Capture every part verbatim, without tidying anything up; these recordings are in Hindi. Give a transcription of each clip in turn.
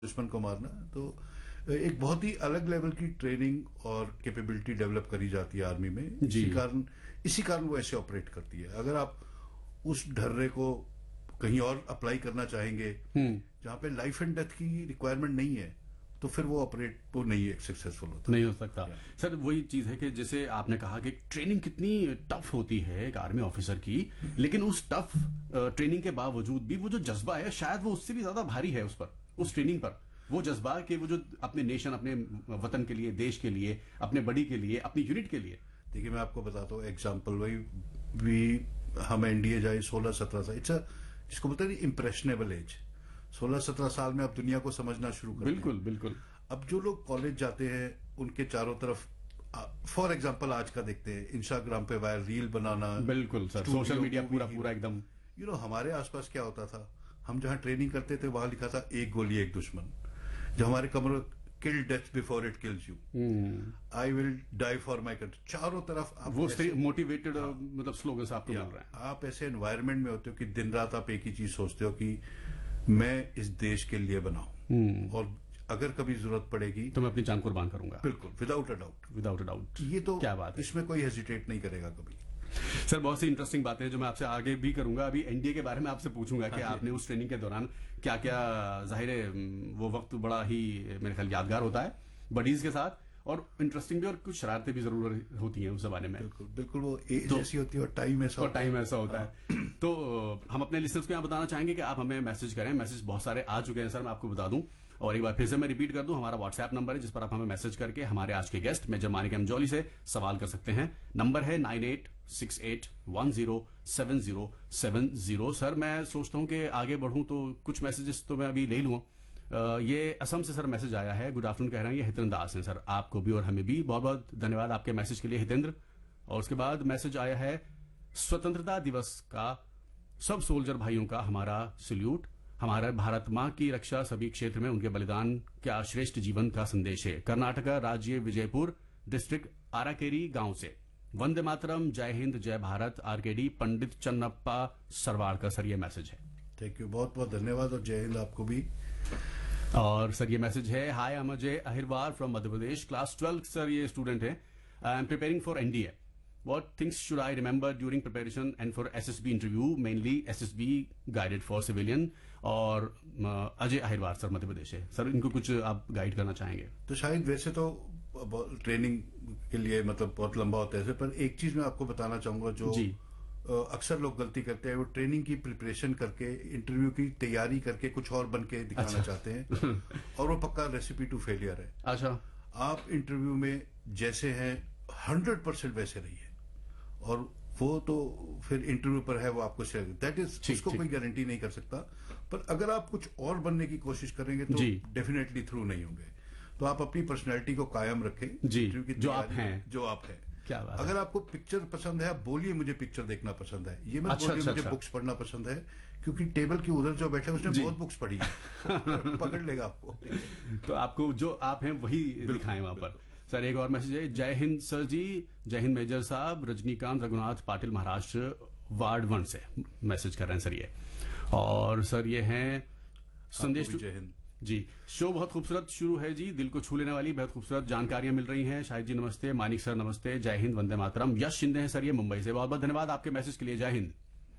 दुश्मन को मारना। तो एक बहुत ही अलग लेवल की ट्रेनिंग और कैपेबिलिटी डेवलप करी जाती है आर्मी में। इसी कारण इसी कारण वो ऐसे ऑपरेट करती है। अगर आप उस ढर्रे को कहीं और अप्लाई करना चाहेंगे जहां पे लाइफ एंड डेथ की रिक्वायरमेंट नहीं है, तो फिर वो ऑपरेट तो नहीं है सक्सेसफुल होता नहीं हो सकता। सर वही चीज है कि जैसे आपने कहा कि ट्रेनिंग कितनी टफ होती है एक आर्मी ऑफिसर की, लेकिन उस टफ ट्रेनिंग के बावजूद भी वो जो जज्बा है शायद वो उससे भी ज्यादा भारी है उस पर, उस ट्रेनिंग पर। वो जज्बा कि वो जो अपने नेशन, अपने वतन के लिए, देश के लिए, अपने बड़ी के लिए, अपनी यूनिट के लिए। देखिए मैं आपको बताता हूँ एग्जाम्पल, वही भी हम एनडीए जाए सोलह सत्रह साल, इट्स जिसको बोलते हैं इम्प्रेशनेबल एज। सोलह सत्रह साल में आप दुनिया को समझना शुरू करते हैं। बिल्कुल बिल्कुल। अब जो लोग कॉलेज जाते हैं उनके चारों तरफ, फॉर एग्जांपल आज का देखते हैं, इंस्टाग्राम पे वायर रील बनाना। बिल्कुल सर, सोशल मीडिया पूरा पूरा एकदम। यू नो हमारे आसपास क्या होता था, हम जहां ट्रेनिंग करते थे वहां लिखा था एक गोली एक दुश्मन। जब हमारे कमरे किल death before it kills you, I will die for my country, चारों तरफ आप वो मोटिवेटेड मतलब स्लोगन आपको मिल रहा है। आप ऐसे एनवायरमेंट में होते हो कि दिन रात आप एक ही चीज सोचते हो कि मैं इस देश के लिए बनाऊं और अगर कभी जरूरत पड़ेगी तो मैं अपनी जान कुर्बान करूंगा। बिल्कुल, without a doubt, without a doubt. ये तो क्या बात है, इसमें कोई हेजिटेट नहीं करेगा कभी। सर बहुत सी इंटरेस्टिंग बातें हैं जो मैं आपसे आगे भी करूंगा। अभी एनडीए के बारे में आपसे पूछूंगा कि आपने उस ट्रेनिंग के दौरान क्या क्या, जाहिर है वो वक्त बड़ा ही मेरे ख्याल यादगार होता है बडीज के साथ, और इंटरेस्टिंग भी, और कुछ शरारतें भी जरूर होती हैं उस जमाने में। बिल्कुल बिल्कुल, वो एज तो, ऐसी होती है और टाइम ऐसा और टाइम ऐसा होता है। तो हम अपने लिसनर्स को यहाँ बताना चाहेंगे कि आप हमें मैसेज करें। मैसेज बहुत सारे आ चुके हैं सर, मैं आपको बता दूं, और एक बार फिर से मैं रिपीट कर दूं, हमारा व्हाट्सएप नंबर है जिस पर आप हमें मैसेज करके हमारे आज के guest major Manik M jolly से सवाल कर सकते हैं। नंबर है nine eight six eight one zero seven zero seven zero. Sir मैं सोचता हूं कि आगे बढ़ूं तो कुछ मैसेजेस तो मैं अभी ले लूं। ये असम से सर मैसेज आया है, गुड आफ्टरनून कह रहे हैं, ये हितेंद्र दास हैं सर। आपको भी और हमें भी बहुत बहुत धन्यवाद आपके मैसेज के लिए हितेंद्र। और उसके बाद मैसेज आया है, स्वतंत्रता दिवस का सब सोल्जर भाइयों का हमारा सल्यूट, हमारा भारत मां की रक्षा सभी क्षेत्र में उनके बलिदान का श्रेष्ठ जीवन का संदेश है। कर्नाटका राज्य विजयपुर डिस्ट्रिक्ट आराकेरी गांव से वंदे मातरम, जय हिंद, जय भारत, आरकेडी पंडित चन्नप्पा सरवार का सर ये मैसेज है। थैंक यू, बहुत बहुत धन्यवाद और जय हिंद आपको भी। और सर ये मैसेज है, हाय I am Ajay Ahirwar from Madhya Pradesh, class twelfth sir ये स्टूडेंट है, I am preparing for NDA, what things should I remember during preparation and for S S B interview, mainly S S B guided for civilian। और अजय अहिरवार सर मध्य प्रदेश है सर, इनको कुछ आप गाइड करना चाहेंगे? तो शायद वैसे तो ट्रेनिंग के लिए मतलब बहुत लंबा होता है, पर एक चीज मैं आपको बताना चाहूंगा जो जी अक्सर लोग गलती करते हैं, वो ट्रेनिंग की प्रिपरेशन करके, इंटरव्यू की तैयारी करके कुछ और बन के दिखाना अच्छा। चाहते हैं और वो पक्का रेसिपी टू फेलियर है। अच्छा, आप इंटरव्यू में जैसे हैं हंड्रेड परसेंट वैसे रहिए, और वो तो फिर इंटरव्यू पर है, वो आपको शेयर, दैट इज, उसको कोई गारंटी नहीं कर सकता। पर अगर आप कुछ और बनने की कोशिश करेंगे तो डेफिनेटली थ्रू नहीं होंगे। तो आप अपनी पर्सनैलिटी को कायम रखें जी, जो आप हैं, जो आप हैं। क्या बात अगर आपको पिक्चर पसंद है, आप बोलिए मुझे पिक्चर देखना पसंद है, ये मत अच्छा, बोलिए अच्छा, मुझे अच्छा। बुक्स पढ़ना पसंद है, क्योंकि टेबल के उधर जो बैठा है उसने बहुत बुक्स पढ़ी है पकड़ लेगा आपको। तो आपको जो आप हैं वही दिखाएं वहां पर। सर एक और मैसेज है, जय हिंद सर जी, जय हिंद मेजर साहब, रजनीकांत रघुनाथ पाटिल महाराष्ट्र वार्ड वन से मैसेज कर रहे हैं सर ये। और सर ये हैं संदेश, जय हिंद जी, शो बहुत खूबसूरत शुरू है जी, दिल को छू लेने वाली बहुत खूबसूरत जानकारियां मिल रही हैं। शाहिद जी नमस्ते, मानिक सर नमस्ते, जय हिंद, वंदे मातरम। यश शिंदे हैं सर ये मुंबई से, बहुत बहुत धन्यवाद आपके मैसेज के लिए, जय हिंद।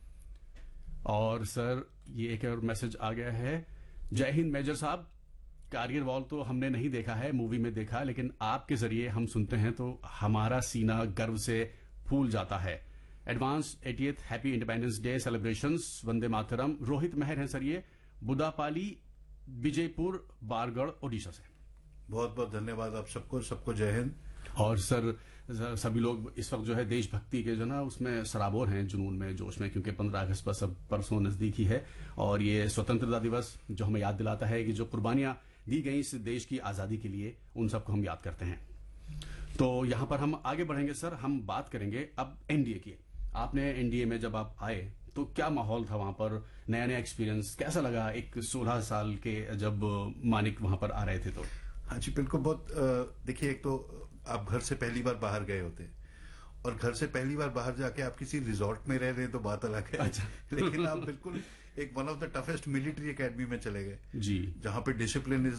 और सर ये एक और मैसेज आ गया है, जय हिंद मेजर साहब, कारगिल वॉर तो हमने नहीं देखा है, मूवी में देखा, लेकिन आपके जरिए हम सुनते हैं तो हमारा सीना गर्व से फूल जाता है। Advance eighty-eighth happy independence day celebrations, Vande Mataram. Rohit मेहर हैं सर ये, बुदापाली विजयपुर बारगढ़ ओडिशा से। बहुत बहुत धन्यवाद आप सबको, सबको जय हिंद। और सर सभी लोग इस वक्त जो है देशभक्ति के जो ना उसमें सराबोर हैं, जुनून में, जोश में, क्योंकि पंद्रह अगस्त पर सब परसों नजदीक ही है, और ये स्वतंत्रता दिवस जो हमें याद दिलाता है कि जो कुर्बानियां दी गई इस देश की आजादी के लिए, उन सबको हम याद करते हैं। तो यहां पर हम आगे बढ़ेंगे सर, हम बात करेंगे अब एनडीए की। आपने एनडीए में जब आप आए तो क्या माहौल था वहां पर, नया नया एक्सपीरियंस कैसा लगा एक सोलह साल के जब मानिक वहां पर आ रहे थे? तो हाँ जी बिल्कुल, बहुत देखिए, एक तो आप घर से पहली बार बाहर गए होते, और घर से पहली बार बाहर जाके आप किसी रिजॉर्ट में रह रहे हैं तो बात अलग है। अच्छा। लेकिन आप बिल्कुल एक one of the toughest military academy में चले गए जी, जहां पे डिसिप्लिन इज